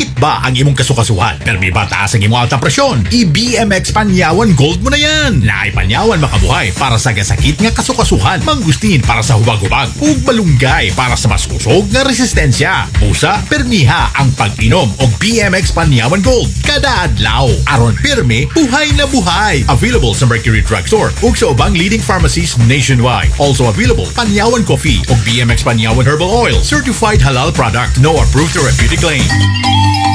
Sakit ba ang imong kasukasuhan? Permi ba taas ang imong altang presyon? I-BMX Panyawan Gold mo na yan. Naay Panyawan makabuhay para sa gasakit nga kasukasuhan. Mangustin para sa hubag-hubag. Ug malunggay para sa mas kusog nga resistensya. Busa, permiha ang pag-inom og BMX Panyawan Gold. Kada adlaw. Aron pirmi, buhay na buhay. Available sa Mercury Drugstore ug sa ubang leading pharmacies nationwide. Also available Panyawan Coffee ug BMX Panyawan Herbal Oil. Certified halal product. No approved therapeutic claim.